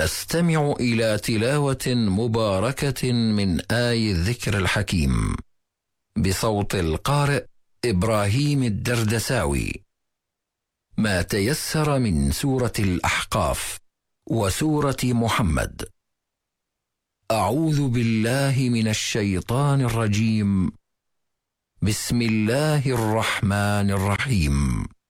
نستمع إلى تلاوة مباركة من آي الذكر الحكيم بصوت القارئ إبراهيم الدردساوي، ما تيسر من سورة الأحقاف وسورة محمد. أعوذ بالله من الشيطان الرجيم. بسم الله الرحمن الرحيم.